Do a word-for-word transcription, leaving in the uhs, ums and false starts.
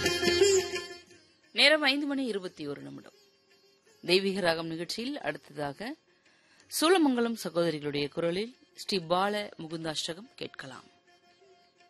நேரம் ஐந்து மணி இருபத்தி ஒரு நிமிடம். தெய்வீக ராகம் நிகழ்ச்சியில் அடுத்ததாக சூலமங்கலம் சகோதரிகளுடைய குரலில் ஸ்ரீ பால முகுந்தாஷ்டகம் கேட்கலாம்.